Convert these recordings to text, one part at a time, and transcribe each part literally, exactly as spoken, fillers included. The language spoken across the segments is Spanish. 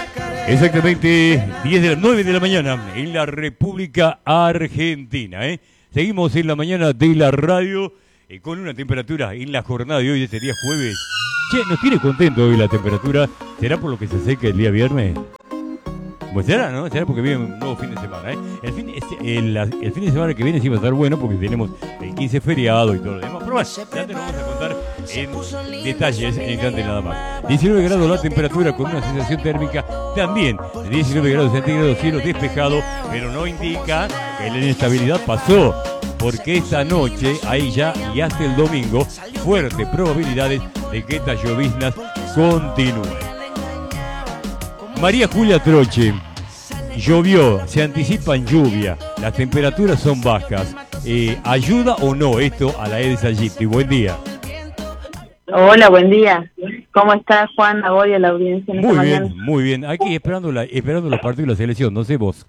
Exactamente diez de las nueve de la mañana en la República Argentina, ¿eh? Seguimos en la mañana de la radio eh, con una temperatura en la jornada de hoy, de este día jueves. Che, nos tiene contento hoy la temperatura. ¿Será por lo que se seca el día viernes? Pues será, ¿no? Será porque viene un nuevo fin de semana, ¿eh? El fin, este, el, el fin de semana que viene sí va a estar bueno porque tenemos el quince feriado y todo lo demás. Pero bueno, ya te lo vamos a contar en detalles en instante nada más. diecinueve grados la temperatura con una sensación térmica también de diecinueve grados centígrados, cielo despejado, pero no indica que la inestabilidad pasó. Porque esta noche, ahí ya y hasta el domingo, fuertes probabilidades de que estas lloviznas continúen. María Julia Troche, llovió, se anticipan lluvia, las temperaturas son bajas. Eh, ¿Ayuda o no esto a la Aedes aegypti? Buen día. Hola, buen día. ¿Cómo estás, Juan? Voy a la audiencia en esta Muy bien, mañana. muy bien. Aquí esperando, la, esperando los partidos de la selección, no sé vos.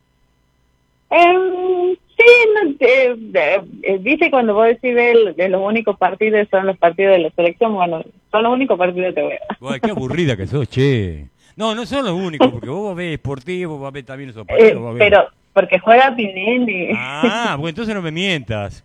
Eh, sí, no, eh, eh, eh, dice cuando vos decís de, de los únicos partidos son los partidos de la selección, bueno, son los únicos partidos que veo. Uy, qué aburrida que sos, che. No, no son los únicos, porque vos ves Sportivo, vas a ver también esos partidos. Eh, vas a ver. pero, porque juega Pinelli. Ah, bueno, entonces no me mientas.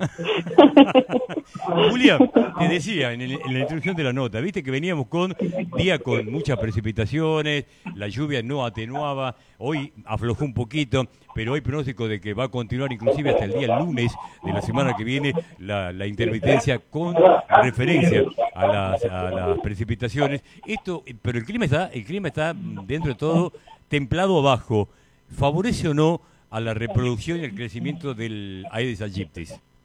Julia, te decía en, el, en la introducción de la nota, viste que veníamos con día con muchas precipitaciones, la lluvia no atenuaba, hoy aflojó un poquito, pero hay pronóstico de que va a continuar inclusive hasta el día lunes de la semana que viene la, la intermitencia con referencia a las, a las precipitaciones. Esto, pero el clima está, el clima está dentro de todo templado abajo. ¿Favorece o no a la reproducción y el crecimiento del Aedes aegypti?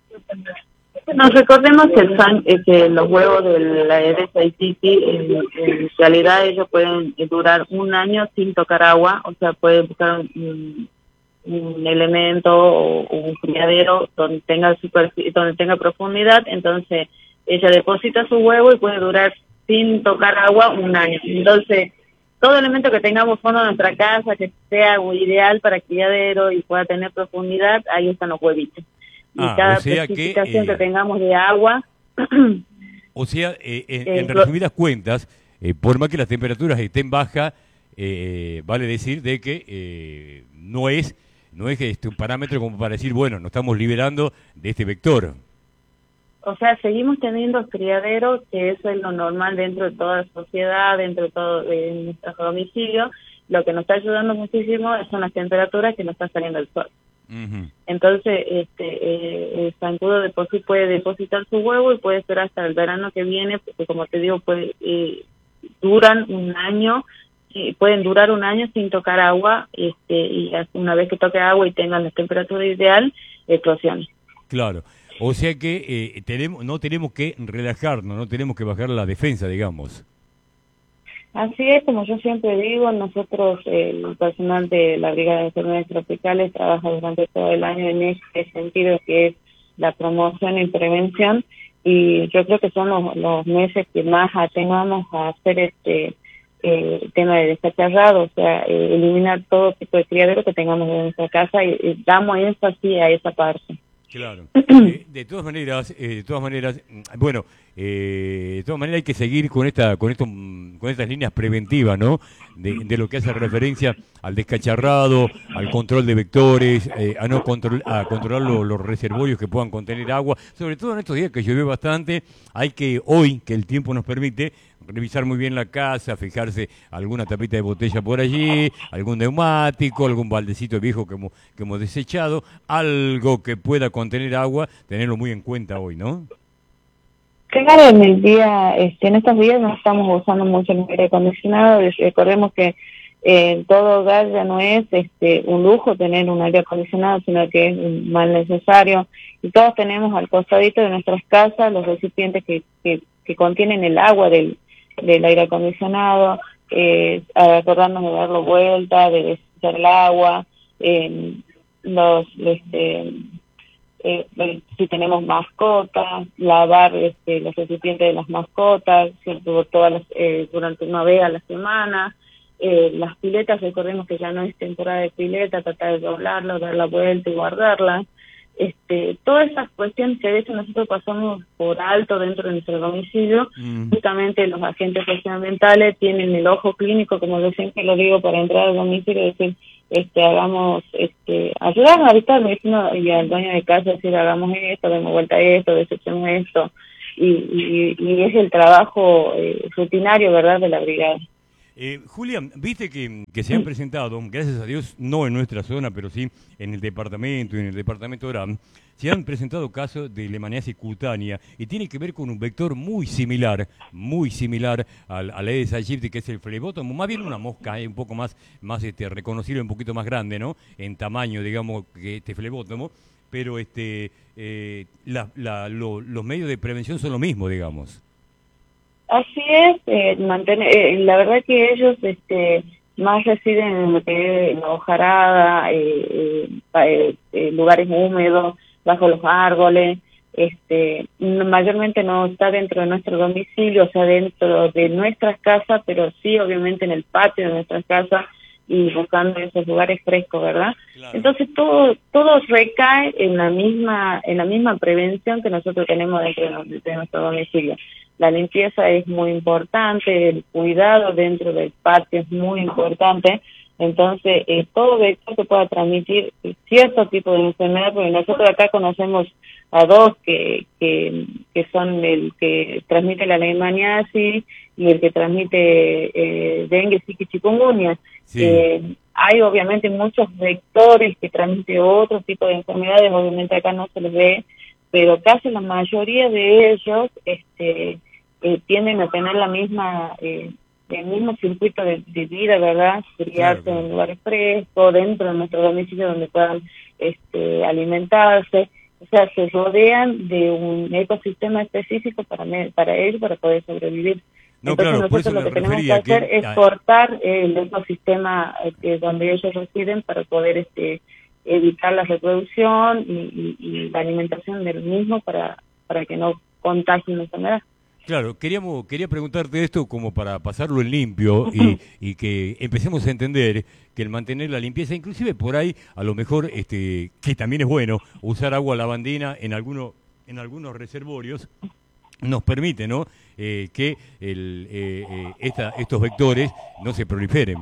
Nos recordemos que, el san, eh, que los huevos de la Aedes aegypti en, en realidad ellos pueden durar un año sin tocar agua, o sea, pueden buscar un, un elemento o un criadero donde tenga superficie, donde tenga profundidad, entonces ella deposita su huevo y puede durar sin tocar agua un año. Entonces, todo elemento que tengamos fondo de nuestra casa, que sea ideal para criadero y pueda tener profundidad, ahí están los huevitos. Y ah, cada o sea precipitación que, eh, que tengamos de agua... o sea, eh, en, eh, en resumidas cuentas, eh, por más que las temperaturas estén bajas, eh, vale decir de que eh, no es no es este, un parámetro como para decir, bueno, nos estamos liberando de este vector. O sea, seguimos teniendo criaderos, que eso es lo normal dentro de toda la sociedad, dentro de todo de nuestros domicilios. Lo que nos está ayudando muchísimo son las temperaturas que nos está saliendo el sol. Uh-huh. Entonces, este, eh, el zancudo deposit, puede depositar su huevo y puede ser hasta el verano que viene, porque como te digo, puede, eh, duran un año, eh, pueden durar un año sin tocar agua, este, y una vez que toque agua y tengan la temperatura ideal, eclosiones. Claro. O sea que eh, tenemos, no tenemos que relajarnos, no tenemos que bajar la defensa, digamos. Así es, como yo siempre digo, nosotros, eh, el personal de la Brigada de Enfermedades Tropicales, trabaja durante todo el año en este sentido, que es la promoción y prevención, y yo creo que son los, los meses que más atenuamos a hacer este eh, tema de descacharrado, o sea, eh, eliminar todo tipo de criadero que tengamos en nuestra casa y, y damos énfasis a esa parte. Claro. Eh, de todas maneras, eh, de todas maneras, bueno, eh, de todas maneras hay que seguir con esta, con esto, con estas líneas preventivas, ¿no? De, de lo que hace referencia al descacharrado, al control de vectores, eh, a no control, a controlar lo, los reservorios que puedan contener agua. Sobre todo en estos días que llovió bastante, hay que hoy, que el tiempo nos permite, revisar muy bien la casa, fijarse alguna tapita de botella por allí, algún neumático, algún baldecito viejo que hemos, que hemos desechado, algo que pueda contener agua, tenerlo muy en cuenta hoy, ¿no? Claro, en el día, este, en estos días no estamos usando mucho el aire acondicionado. Recordemos que eh, todo hogar ya no es este un lujo tener un aire acondicionado, sino que es un mal necesario. Y todos tenemos al costadito de nuestras casas los recipientes que, que, que contienen el agua del del aire acondicionado, eh, acordarnos de darlo vuelta, de desechar el agua, eh, los este eh, si tenemos mascotas, lavar este, los recipientes de las mascotas, ¿cierto? Todas las, eh, durante una vez a la semana, eh, las piletas, recordemos que ya no es temporada de pileta, tratar de doblarla, dar la vuelta y guardarla. Este, todas esas cuestiones que a veces nosotros pasamos por alto dentro de nuestro domicilio, mm. justamente los agentes socioambientales tienen el ojo clínico, como yo siempre lo digo, para entrar al domicilio y decir, este, hagamos, este, ayudarnos a evitar al vecino y al dueño de casa, decir, hagamos esto, demos vuelta a esto, desechemos esto, y, y, y es el trabajo eh, rutinario, ¿verdad?, de la brigada. Eh, Julián, viste que, que se han presentado, gracias a Dios, no en nuestra zona, pero sí en el departamento y en el departamento de Orán, se han presentado casos de leishmaniasis cutánea y tiene que ver con un vector muy similar, muy similar al, al Aedes aegypti, que es el flebótomo, más bien una mosca, eh, un poco más, más este, reconocible, un poquito más grande, ¿no? En tamaño, digamos, que este flebótomo, pero este, eh, la, la, lo, los medios de prevención son lo mismo, digamos. Así es, eh, mantener, eh, la verdad que ellos este, más residen en lo que es la hojarada, eh, eh, eh, lugares húmedos, bajo los árboles, este, mayormente no está dentro de nuestro domicilio, o sea, dentro de nuestras casas, pero sí obviamente en el patio de nuestras casas y buscando esos lugares frescos, ¿verdad? Claro. Entonces todo todo recae en la misma en la misma prevención que nosotros tenemos dentro de, de nuestro domicilio. La limpieza es muy importante, el cuidado dentro del patio es muy importante, entonces eh, todo vector que pueda transmitir cierto tipo de enfermedad, porque nosotros acá conocemos a dos que que, que son el que transmite la leishmaniasis y el que transmite eh, dengue, zika y chikungunya. Sí. Eh, hay obviamente muchos vectores que transmiten otro tipo de enfermedades, obviamente acá no se les ve, pero casi la mayoría de ellos este, eh, tienden a tener la misma eh, el mismo circuito de, de vida, ¿verdad? Criarse claro, claro. en lugares frescos, dentro de nuestro domicilio donde puedan este, alimentarse. O sea, se rodean de un ecosistema específico para, para ellos, para poder sobrevivir. No, Entonces claro, nosotros lo que tenemos que hacer que... es cortar el ecosistema eh, donde ellos residen para poder este evitar la reproducción y, y, y la alimentación del mismo para, para que no contagien la enfermedad. Claro, queríamos, quería preguntarte esto como para pasarlo en limpio y, y que empecemos a entender que el mantener la limpieza, inclusive por ahí, a lo mejor, este, que también es bueno, usar agua lavandina en, alguno, en algunos reservorios, nos permite, ¿no?, eh, que el, eh, eh, esta, estos vectores no se proliferen.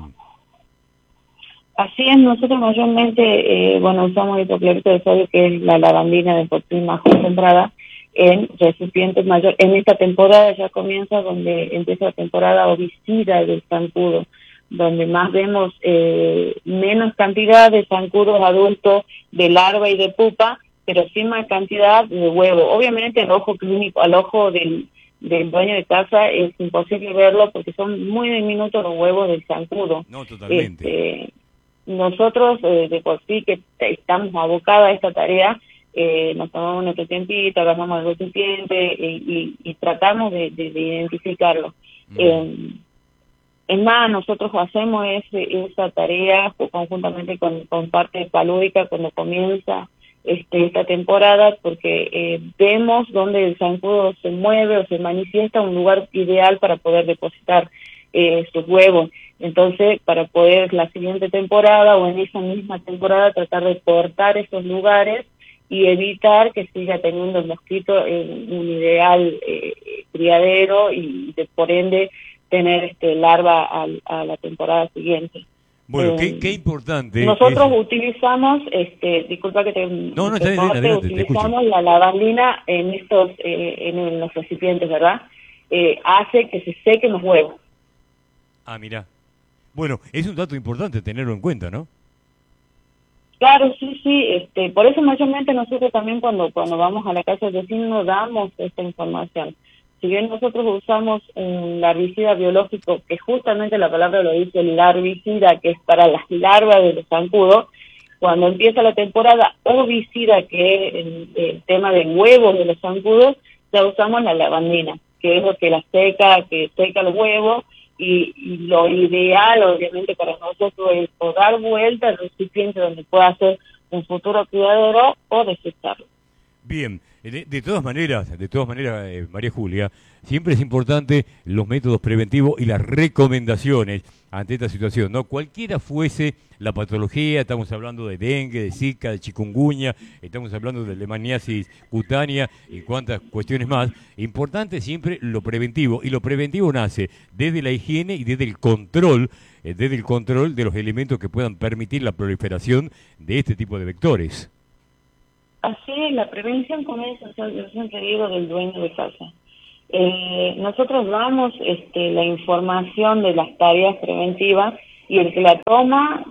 Así es, nosotros mayormente, eh, bueno, usamos hipoclorito de sodio, que es la lavandina de por sí más concentrada, en recipientes mayores. En esta temporada ya comienza donde empieza la temporada ovicida del zancudo, donde más vemos eh, menos cantidad de zancudos adultos de larva y de pupa, pero sí más cantidad de huevo. Obviamente el ojo clínico, al ojo del, del dueño de casa es imposible verlo porque son muy diminutos los huevos del zancudo. No, totalmente. Este, nosotros eh, de por sí que estamos abocados a esta tarea, eh, nos tomamos nuestro tiempito, agarramos el recipiente y, y, y tratamos de, de, de identificarlo. Mm. Eh, es más, nosotros hacemos ese, esa tarea conjuntamente con, con parte palúdica cuando comienza este, esta temporada, porque eh, vemos donde el zancudo se mueve o se manifiesta, un lugar ideal para poder depositar eh, sus huevos. Entonces, para poder la siguiente temporada o en esa misma temporada tratar de cortar esos lugares y evitar que siga teniendo el mosquito en un ideal eh, criadero y de, por ende tener este larva al, a la temporada siguiente. Bueno, eh, qué, qué importante. Nosotros es... utilizamos, este, disculpa que te, no, no, te bien, corte, adelante, utilizamos la lavandina en estos, eh, en los recipientes, ¿verdad? Eh, hace que se sequen los huevos. Ah, mira. Bueno, es un dato importante tenerlo en cuenta, ¿no? Claro, sí, sí, este, por eso mayormente nosotros también cuando cuando vamos a la casa del vecino damos esta información. Si bien nosotros usamos un larvicida biológico, que justamente la palabra lo dice, el larvicida, que es para las larvas de los zancudos, cuando empieza la temporada ovicida, que es el, el tema de huevos de los zancudos, ya usamos la lavandina, que es lo que la seca, que seca los huevos. Y, y lo ideal, obviamente, para nosotros es o dar vuelta al recipiente donde pueda hacer un futuro criadero o desecharlo. Bien, de, de todas maneras, de todas maneras, eh, María Julia, siempre es importante los métodos preventivos y las recomendaciones ante esta situación, ¿no? Cualquiera fuese la patología, estamos hablando de dengue, de zika, de chikungunya, estamos hablando de lemaniasis cutánea y cuantas cuestiones más, importante siempre lo preventivo, y lo preventivo nace desde la higiene y desde el control, eh, desde el control de los elementos que puedan permitir la proliferación de este tipo de vectores. Así es, la prevención comienza, yo siempre digo, del dueño de casa. Eh, nosotros damos este, la información de las tareas preventivas y el que la toma,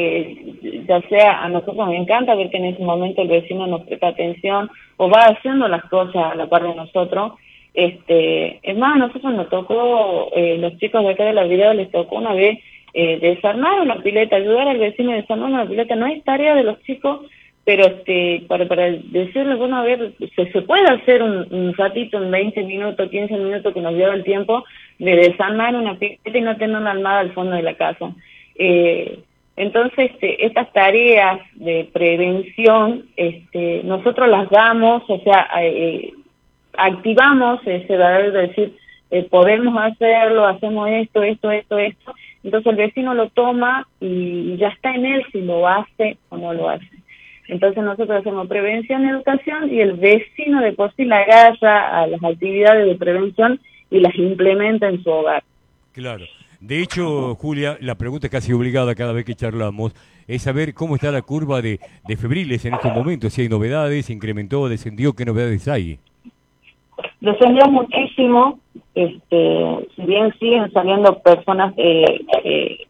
eh, ya sea, a nosotros nos encanta ver que en ese momento el vecino nos presta atención o va haciendo las cosas a la par de nosotros. Este, es más, a nosotros nos tocó, eh, los chicos de acá de la vida les tocó una vez eh, desarmar una pileta, ayudar al vecino a desarmar una pileta. No es tarea de los chicos, pero este para, para decirles, bueno, a ver, se, se puede hacer un, un ratito, en veinte minutos, quince minutos que nos lleva el tiempo de desarmar una pileta y no tenerla armada al fondo de la casa. Eh, entonces, este, estas tareas de prevención, este, nosotros las damos, o sea, eh, activamos ese valor de decir, eh, podemos hacerlo, hacemos esto, esto, esto, esto. Entonces el vecino lo toma y ya está en él si lo hace o no lo hace. Entonces nosotros hacemos prevención y educación y el vecino de por sí la agarra a las actividades de prevención y las implementa en su hogar. Claro. De hecho, Julia, la pregunta es casi obligada cada vez que charlamos, es saber cómo está la curva de, de febriles en estos momentos, si hay novedades, incrementó, descendió, qué novedades hay. Descendió muchísimo, este, si bien siguen saliendo personas, eh, eh,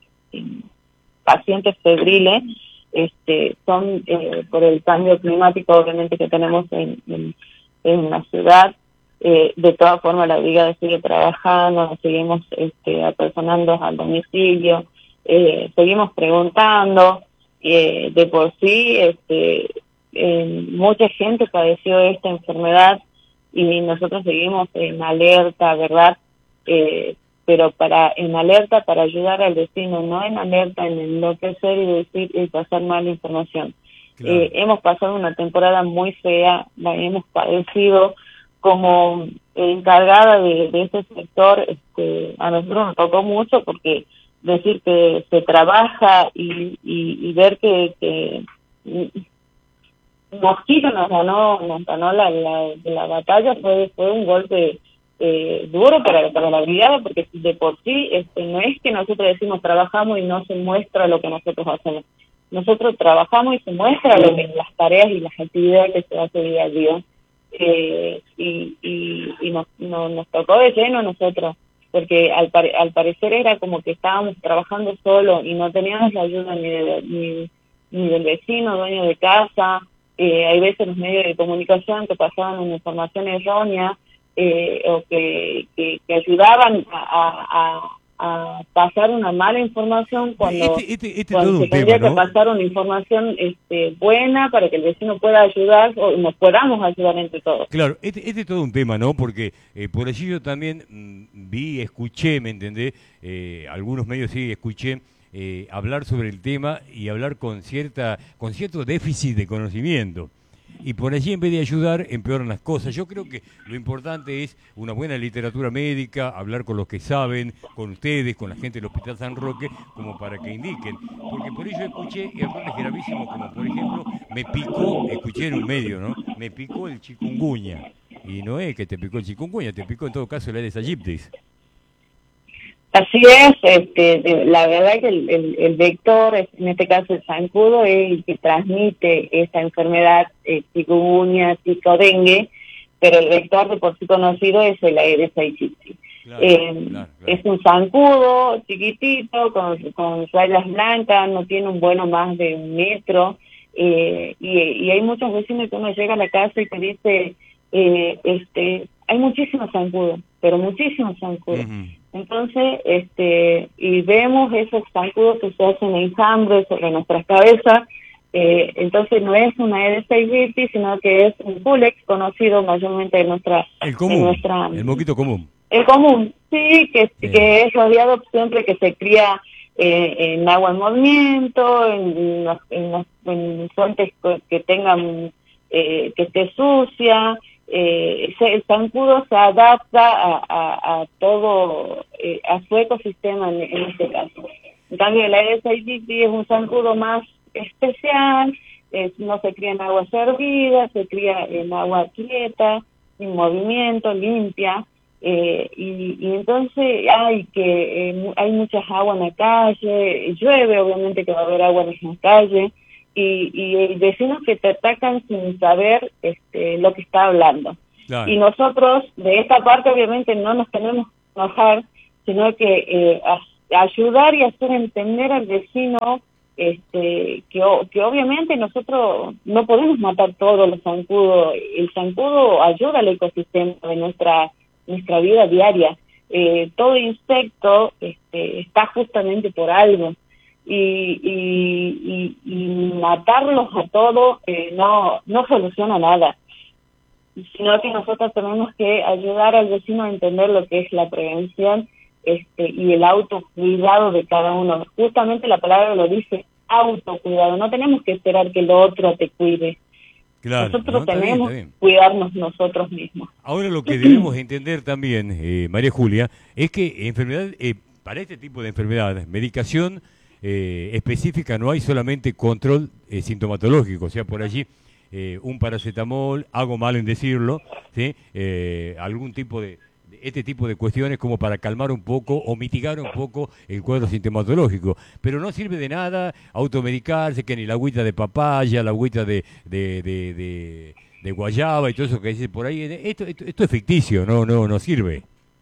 pacientes febriles, este, son eh, por el cambio climático obviamente que tenemos en, en, en la ciudad. Eh, de todas formas la brigada sigue trabajando, nos seguimos este, apersonando al domicilio, eh, seguimos preguntando, eh, de por sí este, eh, mucha gente padeció esta enfermedad y nosotros seguimos en alerta, ¿verdad? Eh, pero para en alerta para ayudar al vecino, no en alerta en enloquecer y decir y pasar mala información. Claro. Eh, hemos pasado una temporada muy fea, la hemos padecido como encargada de, de este sector. Este, a nosotros nos tocó mucho porque decir que se trabaja y, y, y ver que, que Mosquito nos ganó, nos ganó la, la, la batalla, fue, fue un golpe Eh, duro para, para la brigada, porque de por sí este, no es que nosotros decimos trabajamos y no se muestra lo que nosotros hacemos. Nosotros trabajamos y se muestra lo que las tareas y las actividades que se hace día a día. Eh, y y, y nos, no, nos tocó de lleno a nosotros, porque al, pare, al parecer era como que estábamos trabajando solo y no teníamos la ayuda ni, de, ni, ni del vecino, dueño de casa. Eh, hay veces los medios de comunicación que pasaban una información errónea, Eh, o que, que, que ayudaban a, a, a pasar una mala información cuando, este, este, este cuando todo se tendría tema, ¿no? que pasar una información este, buena para que el vecino pueda ayudar o nos podamos ayudar entre todos. Claro, este, este es todo un tema, ¿no? Porque eh, por allí yo también mmm, vi, escuché, ¿me entendés? Eh, algunos medios sí escuché eh, hablar sobre el tema y hablar con cierta con cierto déficit de conocimiento. Y por allí, en vez de ayudar, empeoran las cosas. Yo creo que lo importante es una buena literatura médica, hablar con los que saben, con ustedes, con la gente del Hospital San Roque, como para que indiquen. Porque por ello escuché errores gravísimos, como por ejemplo, me picó, escuché en un medio, ¿no? Me picó el chikungunya. Y no es que te picó el chikungunya, te picó en todo caso el Aedes aegyptis. Así es, este, la verdad que el, el, el vector, en este caso el zancudo, es el que transmite esta enfermedad, eh, chikungunya, zika, dengue, pero el vector de por sí conocido es el Aedes aegypti. Claro, eh, claro, claro. Es un zancudo chiquitito, con, con rayas blancas, no tiene un vuelo más de un metro, eh, y, y hay muchos vecinos que uno llega a la casa y te dice, eh, este, hay muchísimos zancudos, pero muchísimos zancudos. Uh-huh. Entonces, este, y vemos esos zancudos que se hacen enjambres sobre nuestras cabezas, eh, entonces no es una Aedes aegypti, sino que es un Culex conocido mayormente en nuestra... El común, en nuestra, el mosquito común. El común, sí, que, sí. que es rodeado siempre que se cría eh, en agua en movimiento, en, en, en, en fuentes que tengan eh, que esté sucia. Eh, el zancudo se adapta a, a, a todo, eh, a su ecosistema en, en este caso. En cambio, el Aedes aegypti es un zancudo más especial, es, no se cría en agua servida, se cría en agua quieta, en movimiento, limpia, eh, y, y entonces hay que eh, hay muchas aguas en la calle, llueve, obviamente que va a haber agua en la calle, y, y vecinos que te atacan sin saber este, lo que está hablando. Claro. Y nosotros, de esta parte, obviamente no nos tenemos que enojar, sino que eh, a, ayudar y hacer entender al vecino este, que, que obviamente nosotros no podemos matar todos los zancudos. El zancudo ayuda al ecosistema de nuestra, nuestra vida diaria. Eh, todo insecto este, está justamente por algo. Y, y, y, y matarlos a todos eh, no, no soluciona nada, sino que nosotros tenemos que ayudar al vecino a entender lo que es la prevención este, y el autocuidado de cada uno. Justamente la palabra lo dice, autocuidado. No tenemos que esperar que el otro te cuide. Claro, nosotros no, tenemos que cuidarnos nosotros mismos. Ahora lo que debemos entender también, eh, María Julia, es que enfermedad, eh, para este tipo de enfermedades, medicación Eh, específica no hay, solamente control eh, sintomatológico, o sea, por allí eh, un paracetamol, hago mal en decirlo, ¿sí? eh, algún tipo de, de este tipo de cuestiones como para calmar un poco o mitigar un poco el cuadro sintomatológico, pero no sirve de nada automedicarse, que ni la agüita de papaya, la agüita de, de, de, de, de guayaba y todo eso que dice por ahí, esto, esto, esto es ficticio, no, no, no sirve.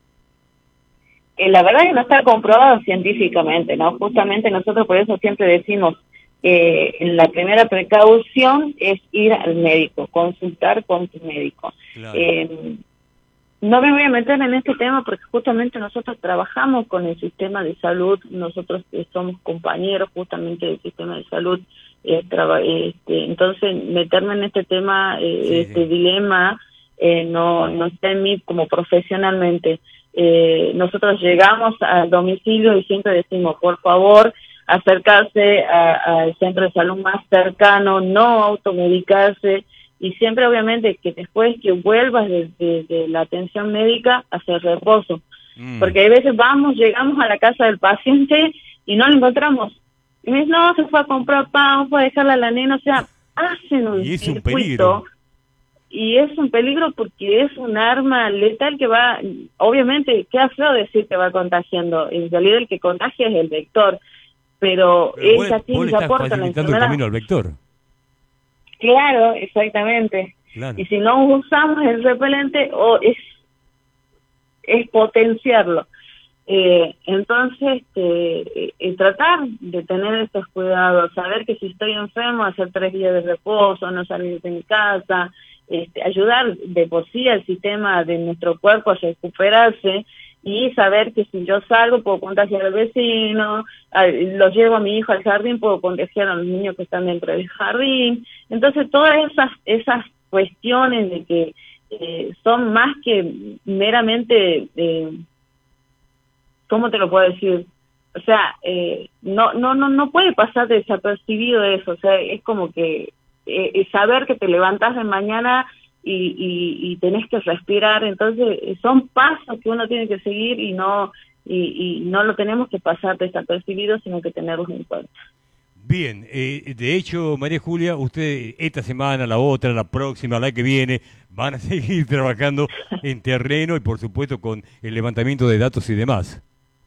Eh, la verdad es que no está comprobado científicamente, ¿no? Justamente nosotros por eso siempre decimos que eh, la primera precaución es ir al médico, consultar con tu médico. Claro. Eh, no me voy a meter en este tema porque justamente nosotros trabajamos con el sistema de salud, nosotros eh, somos compañeros justamente del sistema de salud, eh, este, entonces meterme en este tema, eh, sí, este sí. dilema, eh, no, no está en mí como profesionalmente. Eh, nosotros llegamos al domicilio y siempre decimos, por favor, acercarse al centro de salud más cercano, no automedicarse, y siempre obviamente que después que vuelvas de, de, de la atención médica, hacer reposo. Mm. Porque hay veces vamos, llegamos a la casa del paciente y no lo encontramos. Y me dicen, no, se fue a comprar pan, fue a dejarla a la nena, o sea, hacen un y es circuito. Un peligro. Y es un peligro porque es un arma letal que va, obviamente, queda feo decir que va contagiando, en realidad el que contagia es el vector, pero, pero ella tiene que aportar la enfermedad. El camino al vector. Claro, exactamente. Claro. Y si no usamos el repelente, o es, es potenciarlo. Eh, entonces, eh, eh, tratar de tener estos cuidados, saber que si estoy enfermo, hacer tres días de reposo, no salir de mi casa, Este, ayudar de por sí al sistema de nuestro cuerpo a recuperarse y saber que si yo salgo puedo contagiar al vecino, a, los llevo a mi hijo al jardín, puedo contagiar a los niños que están dentro del jardín. Entonces todas esas esas cuestiones de que eh, son más que meramente, eh, ¿cómo te lo puedo decir? O sea, eh, no no no no puede pasar desapercibido eso, o sea, es como que Eh, saber que te levantas de mañana y, y, y tenés que respirar, entonces son pasos que uno tiene que seguir y no y, y no lo tenemos que pasar desapercibido, sino que tenerlos en cuenta. Bien, eh, de hecho, María Julia, usted esta semana, la otra, la próxima, la que viene, van a seguir trabajando en terreno y por supuesto con el levantamiento de datos y demás.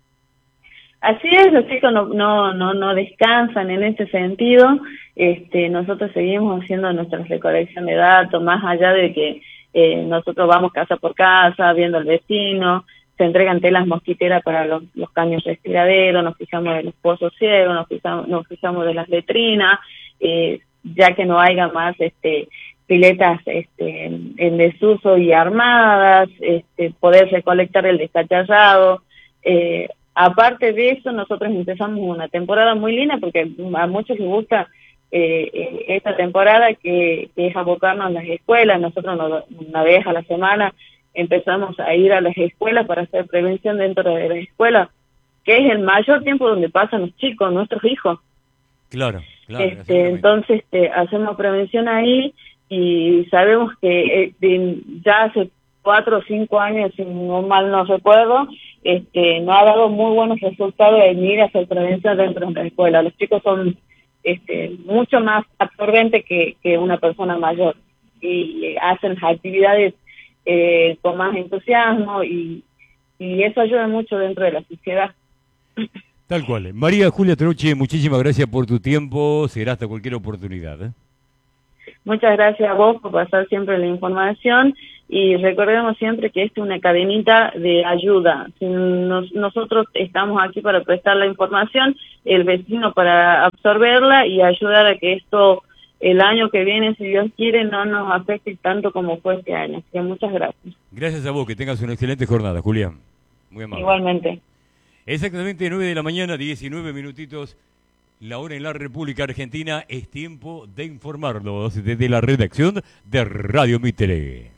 Así es, los chicos no, no, no, no descansan en ese sentido. Este, nosotros seguimos haciendo nuestra recolección de datos, más allá de que eh, nosotros vamos casa por casa, viendo al vecino, se entregan telas mosquiteras para los, los caños respiraderos, nos fijamos de los pozos ciegos, nos fijamos, nos fijamos de las letrinas, eh, ya que no haya más este, piletas este, en, en desuso y armadas, este, poder recolectar el descacharrado. Eh, Aparte de eso, nosotros empezamos una temporada muy linda porque a muchos les gusta eh, esta temporada que, que es abocarnos a las escuelas. Nosotros no, una vez a la semana empezamos a ir a las escuelas para hacer prevención dentro de las escuelas, que es el mayor tiempo donde pasan los chicos, nuestros hijos. Claro, claro. Este, entonces este, hacemos prevención ahí y sabemos que eh, de, ya hace cuatro o cinco años, si no mal no recuerdo, este, no ha dado muy buenos resultados en ir a hacer prevención dentro de la escuela. Los chicos son este, mucho más absorbentes que, que una persona mayor y eh, hacen las actividades eh, con más entusiasmo y, y eso ayuda mucho dentro de la sociedad. Tal cual. María Julia Troche, muchísimas gracias por tu tiempo. Será hasta cualquier oportunidad, ¿eh? Muchas gracias a vos por pasar siempre la información y recordemos siempre que esto es una cadenita de ayuda. Si nos, nosotros estamos aquí para prestar la información, el vecino para absorberla y ayudar a que esto el año que viene, si Dios quiere, no nos afecte tanto como fue este año. Así que muchas gracias. Gracias a vos, que tengas una excelente jornada, Julián. Muy amable. Igualmente. Exactamente nueve de la mañana, diecinueve minutitos. La hora en la República Argentina, es tiempo de informarlos desde la redacción de Radio Mitre.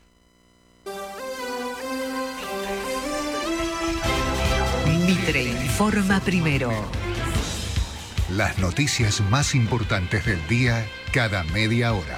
Mitre informa primero. Las noticias más importantes del día cada media hora.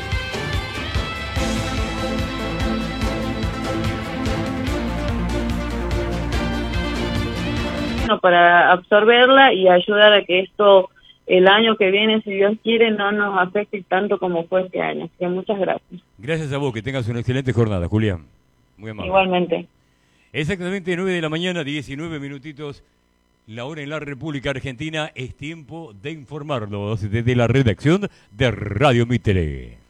Para absorberla y ayudar a que esto el año que viene, si Dios quiere, no nos afecte tanto como fue este año. Así que muchas gracias. Gracias a vos, que tengas una excelente jornada, Julián. Muy amable. Igualmente. Exactamente nueve de la mañana, diecinueve minutitos. La hora en la República Argentina, es tiempo de informarlos desde la redacción de Radio Mitre.